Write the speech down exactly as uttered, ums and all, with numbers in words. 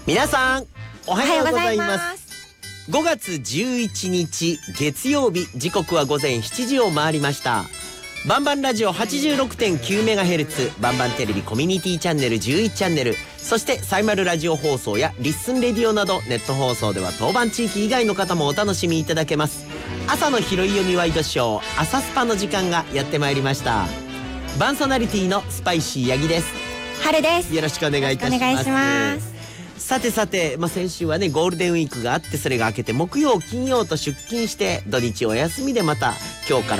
皆さんおはようございます。 おはようございます。 ごがつじゅういちにち月曜日、時刻はごぜんしちじを回りました。バンバンラジオ はちじゅうろくてんきゅうメガヘルツ、バンバンテレビコミュニティチャンネルじゅういちチャンネル、そしてサイマルラジオ放送やリッスンレディオなどネット放送では当番地域以外の方もお楽しみいただけます。朝の拾い読みワイドショー、朝スパの時間がやってまいりました。バンソナリティのスパイシーヤギです。 春です。 よろしくお願いいたします。 お願いします。 さてさて、まあ、先週はねゴールデンウィークがあって、それが明けて木曜金曜と出勤して土日お休みで、また今日から